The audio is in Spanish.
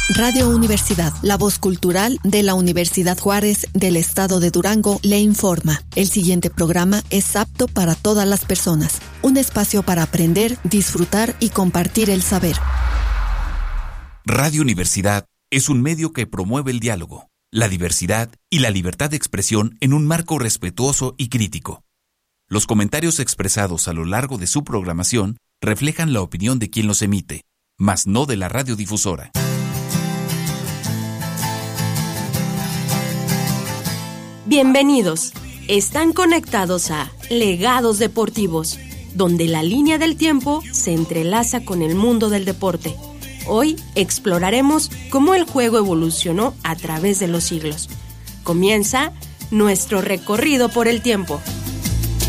Radio Universidad, la voz cultural de la Universidad Juárez del Estado de Durango, le informa. El siguiente programa es apto para todas las personas. Un espacio para aprender, disfrutar y compartir el saber. Radio Universidad es un medio que promueve el diálogo, la diversidad y la libertad de expresión en un marco respetuoso y crítico. Los comentarios expresados a lo largo de su programación reflejan la opinión de quien los emite, mas no de la radiodifusora. Bienvenidos. Están conectados a Legados Deportivos, donde la línea del tiempo se entrelaza con el mundo del deporte. Hoy exploraremos cómo el juego evolucionó a través de los siglos. Comienza nuestro recorrido por el tiempo.